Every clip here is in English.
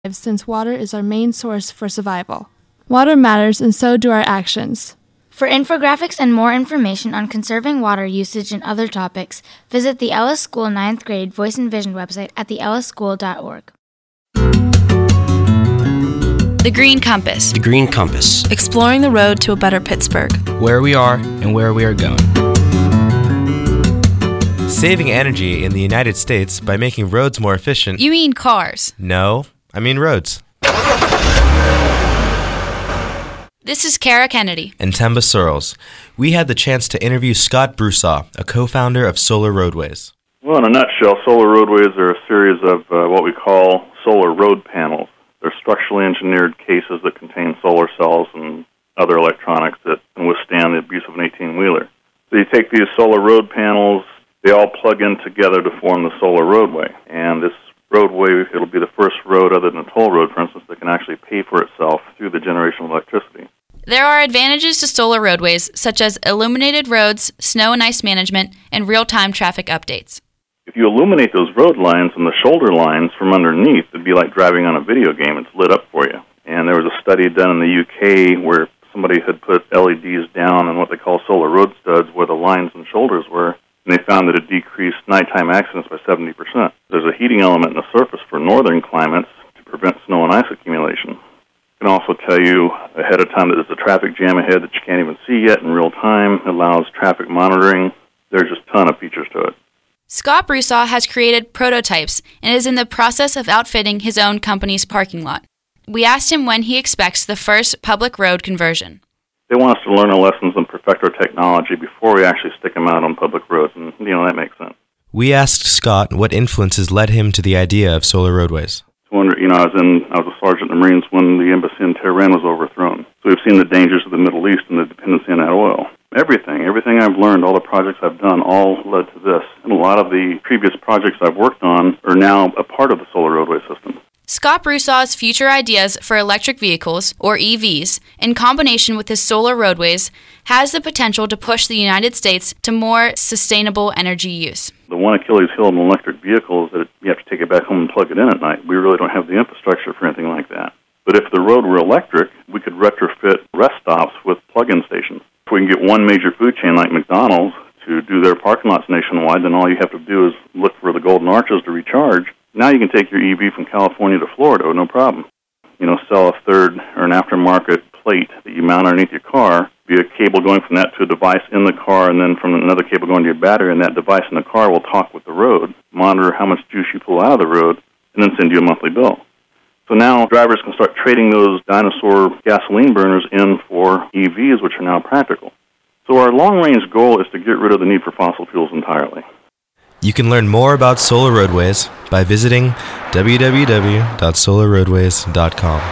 since water is our main source for survival. Water matters, and so do our actions. For infographics and more information on conserving water usage and other topics, visit the Ellis School 9th grade Voice and Vision website at theelisschool.org. The Green Compass. The Green Compass. Exploring the road to a better Pittsburgh. Where we are and where we are going. Saving energy in the United States by making roads more efficient. You mean cars? No, I mean roads. This is Kara Kennedy. And Temba Searles. We had the chance to interview Scott Brusaw, a co-founder of Solar Roadways. Well, in a nutshell, solar roadways are a series of what we call solar road panels. They're structurally engineered cases that contain solar cells and other electronics that can withstand the abuse of an 18-wheeler. So you take these solar road panels, they all plug in together to form the solar roadway. And this roadway, it'll be the first road other than a toll road, for instance, that can actually pay for itself through the generation of electricity. There are advantages to solar roadways, such as illuminated roads, snow and ice management, and real-time traffic updates. If you illuminate those road lines and the shoulder lines from underneath, it'd be like driving on a video game. It's lit up for you. And there was a study done in the UK where somebody had put LEDs down on what they call solar road studs where the lines and shoulders were, and they found that it decreased nighttime accidents by 70%. There's a heating element in the surface for northern climates to prevent snow and ice accumulation. It can also tell you ahead of time that there's a traffic jam ahead that you can't even see yet in real time. It allows traffic monitoring. There's just a ton of features to it. Scott Brusaw has created prototypes and is in the process of outfitting his own company's parking lot. We asked him when he expects the first public road conversion. They want us to learn our lessons and perfect our technology before we actually stick them out on public roads, and, that makes sense. We asked Scott what influences led him to the idea of solar roadways. I was a sergeant in the Marines when the embassy in Tehran was overthrown. So we've seen the dangers of the Middle East and the dependency on that oil. Everything I've learned, all the projects I've done, all led to this. And a lot of the previous projects I've worked on are now a part of the solar roadway system. Scott Brusaw's future ideas for electric vehicles, or EVs, in combination with his solar roadways, has the potential to push the United States to more sustainable energy use. The one Achilles heel of an electric vehicle is that you have to take it back home and plug it in at night. We really don't have the infrastructure for anything like that. But if the road were electric, we could retrofit rest stops with plug-in stations. If we can get one major food chain like McDonald's to do their parking lots nationwide, then all you have to do is look for the golden arches to recharge. Now you can take your EV from California to Florida with no problem. Sell a third or an aftermarket plate that you mount underneath your car, be a cable going from that to a device in the car, and then from another cable going to your battery, and that device in the car will talk with the road, monitor how much juice you pull out of the road, and then send you a monthly bill. So now drivers can start trading those dinosaur gasoline burners in for EVs, which are now practical. So our long-range goal is to get rid of the need for fossil fuels entirely. You can learn more about solar roadways by visiting www.solarroadways.com.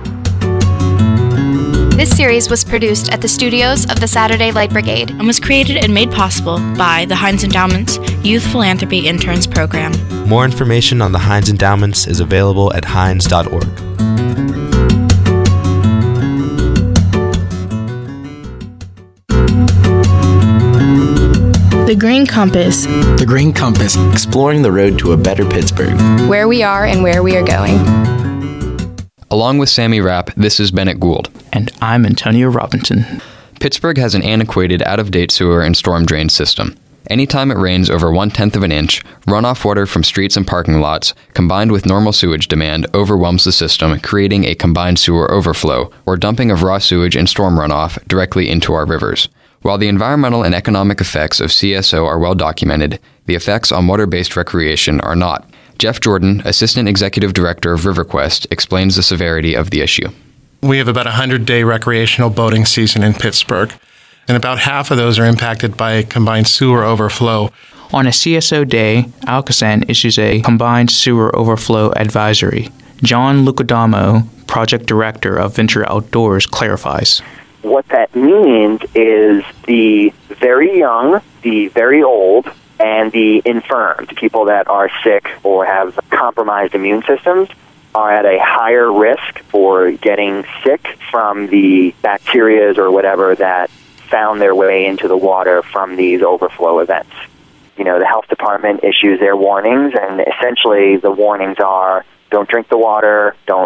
This series was produced at the studios of the Saturday Light Brigade and was created and made possible by the Heinz Endowment's Youth Philanthropy Interns Program. More information on the Heinz Endowments is available at heinz.org. The Green Compass. The Green Compass. Exploring the road to a better Pittsburgh. Where we are and where we are going. Along with Sammy Rapp, this is Bennett Gould. And I'm Antonio Robinson. Pittsburgh has an antiquated, out-of-date sewer and storm drain system. Anytime it rains over 1/10 of an inch, runoff water from streets and parking lots, combined with normal sewage demand, overwhelms the system, creating a combined sewer overflow, or dumping of raw sewage and storm runoff directly into our rivers. While the environmental and economic effects of CSO are well documented, the effects on water-based recreation are not. Jeff Jordan, Assistant Executive Director of RiverQuest, explains the severity of the issue. We have about a 100-day recreational boating season in Pittsburgh, and about half of those are impacted by a combined sewer overflow. On a CSO day, Alcosan issues a combined sewer overflow advisory. John Lucadamo, Project Director of Venture Outdoors, clarifies. What that means is the very young, the very old, and the infirmed, people that are sick or have compromised immune systems, are at a higher risk for getting sick from the bacteria or whatever that found their way into the water from these overflow events. The health department issues their warnings, and essentially the warnings are don't drink the water, don't